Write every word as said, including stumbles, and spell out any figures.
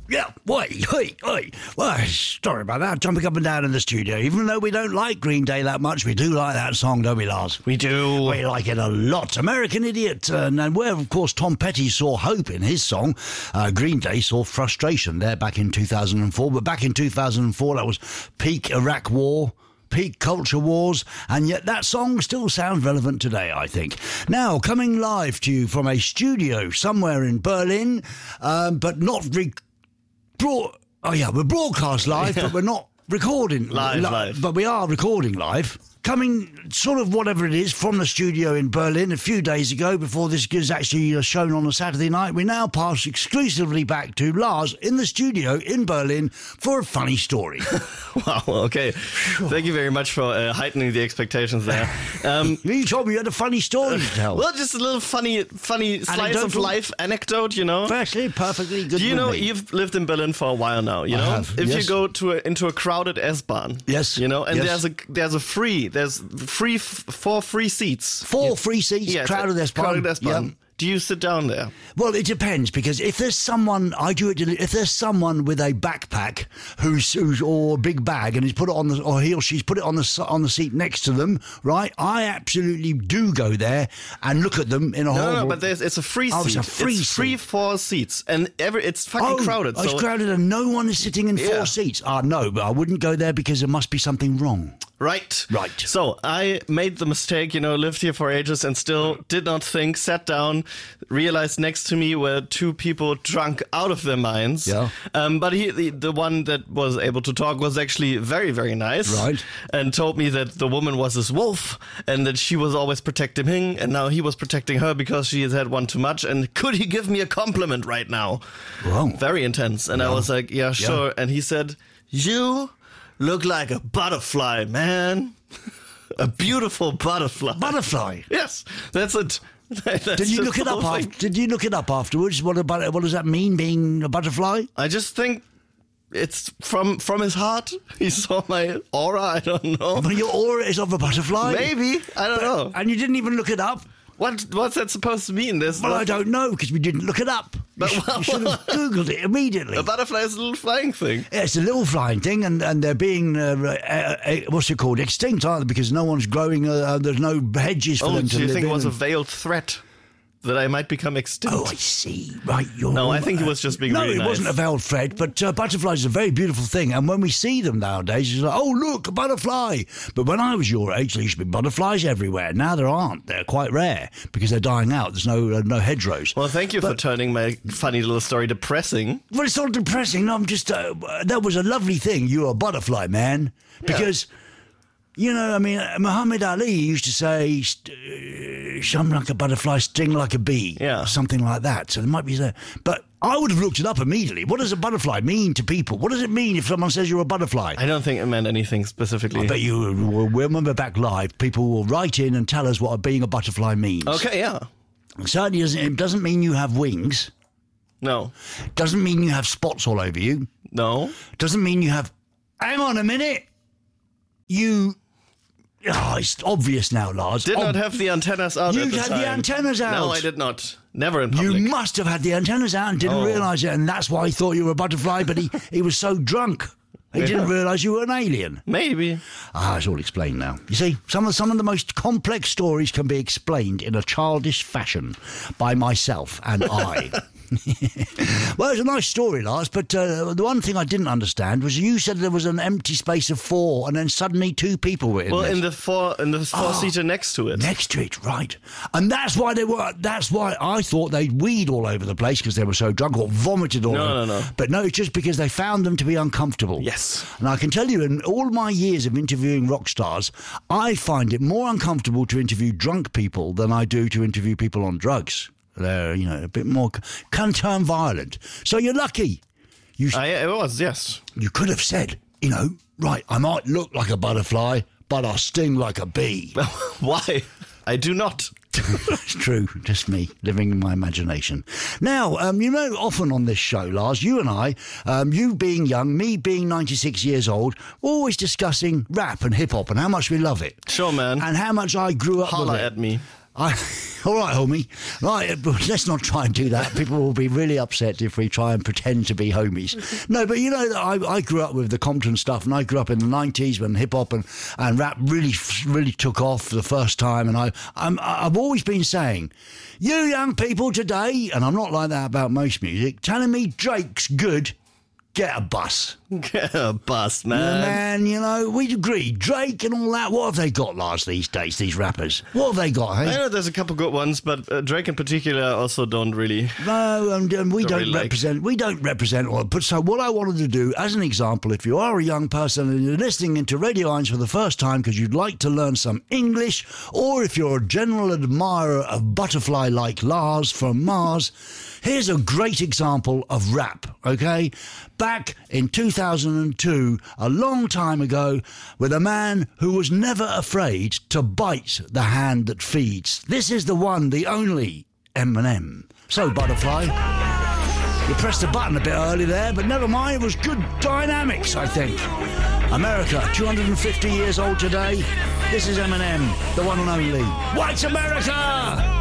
Yeah, wait, wait, wait. Well, sorry about that. Jumping up and down in the studio. Even though we don't like Green Day that much, we do like that song, don't we, Lars? We do. We like it a lot. American Idiot. Uh, and where, of course, Tom Petty saw hope in his song, uh, Green Day saw frustration there back in two thousand four. But back in two thousand four, that was peak Iraq War, peak culture wars, and yet that song still sounds relevant today, I think. Now, coming live to you from a studio somewhere in Berlin, um, but not... Re- broad- oh, yeah, we're broadcast live, but we're not recording live, li- live. But we are recording live. Coming, sort of whatever it is, from the studio in Berlin a few days ago, before this is actually shown on a Saturday night, we now pass exclusively back to Lars in the studio in Berlin for a funny story. Wow, okay. Thank you very much for uh, heightening the expectations there. Um, you told me you had a funny story to tell. Well, just a little funny funny slice Anecdotal? of life anecdote, you know? Firstly, perfectly good. Do you know, me. you've lived in Berlin for a while now, you I know? have, if yes. you go to a, into a crowded S-Bahn, Yes, you know, and yes. there's a there's a free, there's free, f- four free seats. Four free seats, Yes, crowded S-Bahn. Crowded S-Bahn. Yeah. Do you sit down there? Well, it depends, because if there's someone, I do it. If there's someone with a backpack who's, who's or a big bag, and he's put it on the, or he or she's put it on the on the seat next to them, right? I absolutely do go there and look at them in a No, horrible. no, no, but there's, it's a free Oh, seat. it's a free it's free seat. four seats, and every it's fucking Oh, crowded. oh, it's so crowded and no one is sitting in four Yeah. seats. Ah, no, but I wouldn't go there because there must be something wrong. Right. Right. So I made the mistake, you know, lived here for ages and still did not think, sat down, realized next to me were two people drunk out of their minds. Yeah. Um, but he, the, the one that was able to talk was actually very, very nice. Right. And told me that the woman was his wolf and that she was always protecting him and now he was protecting her because she has had one too much. And could he give me a compliment right now? Wow. Very intense. And I was like, yeah, sure. And he said, you look like a butterfly, man. A beautiful butterfly. Butterfly. Yes, that's it. That's Did you just look it the up? whole After, thing. did you look it up afterwards? What about? What does that mean? Being a butterfly? I just think it's from from his heart. He saw my aura. I don't know. Well, your aura is of a butterfly. Maybe I don't know. And you didn't even look it up. What what's that supposed to mean? This Well, I don't know because we didn't look it up. But- you, sh- you should have googled it immediately. A butterfly is a little flying thing. Yeah, it's a little flying thing, and, and they're being uh, uh, uh, what's it called? Extinct, aren't they? Because no one's growing. Uh, uh, there's no hedges for Oh, them to do you live think in. it was a and- veiled threat that I might become extinct? Oh, I see. Right, you're. No, I think he was just being No, really it nice. wasn't a veiled threat, but uh, butterflies are a very beautiful thing. And when we see them nowadays, it's like, oh, look, a butterfly. But when I was your age, there used to be butterflies everywhere. Now there aren't. They're quite rare because they're dying out. There's no uh, no hedgerows. Well, thank you for turning my funny little story depressing. Well, it's not depressing. No, I'm just. Uh, that was a lovely thing. You're a butterfly, man. Because, you know, I mean, Muhammad Ali used to say, st- uh, "Some like a butterfly, sting like a bee." Yeah. something like that. So there might be that. But I would have looked it up immediately. What does a butterfly mean to people? What does it mean if someone says you're a butterfly? I don't think it meant anything specifically. I bet you, will- when we're back live, people will write in and tell us what being a butterfly means. Okay, yeah. It certainly doesn't, it doesn't mean you have wings. No. Doesn't mean you have spots all over you. No. Doesn't mean you have... Hang on a minute. You... Oh, it's obvious now, Lars. Did Ob- not have the antennas out You at the had time. the antennas out. No, I did not. Never in You public. must have had the antennas out and didn't Oh. realise it, and that's why he thought you were a butterfly, but he, he was so drunk. He Yeah. didn't realise you were an alien. Maybe. Ah, it's all explained now. You see, some of some of the most complex stories can be explained in a childish fashion by myself and I. Well, it's a nice story, Lars, but uh, the one thing I didn't understand was you said there was an empty space of four, and then suddenly two people were in Well, there. in the four in the four seater next to it. Next to it, right. And that's why they were. That's why I thought they'd weed all over the place because they were so drunk or vomited all No, over. no, no. But no, it's just because they found them to be uncomfortable. Yes. And I can tell you, in all my years of interviewing rock stars, I find it more uncomfortable to interview drunk people than I do to interview people on drugs. They're, you know, a bit more, can turn violent. So you're lucky. You I, it was, yes. you could have said, you know, right, I might look like a butterfly, but I sting like a bee. Why? I do not. It's true, just me living in my imagination. Now, um, you know, often on this show, Lars, you and I, um, you being young, me being ninety-six years old, we're always discussing rap and hip hop and how much we love it. Sure, man. And how much I grew up Holla with it. at me. I, all right, homie. Right, let's not try and do that. People will be really upset if we try and pretend to be homies. No, but you know, I, I grew up with the Compton stuff, and I grew up in the nineties when hip hop and, and rap really, really took off for the first time. And I, I'm, I've always been saying, you young people today, and I'm not like that about most music, telling me Drake's good. Get a bus. Get a bus, man. Yeah, man, you know, we agree. Drake and all that, what have they got, Lars, these days, these rappers? What have they got, hey? I know there's a couple good ones, but uh, Drake in particular also don't really... No, and, and we don't, don't really represent... like. We don't represent... All, but so what I wanted to do, as an example, if you are a young person and you're listening into Radio Eins for the first time because you'd like to learn some English, or if you're a general admirer of Butterfly like Lars from Mars... Here's a great example of rap, okay? Back in two thousand two, a long time ago, with a man who was never afraid to bite the hand that feeds. This is the one, the only Eminem. So, Butterfly, you pressed the button a bit early there, but never mind, it was good dynamics, I think. America, two hundred fifty years old today. This is Eminem, the one and only. White America!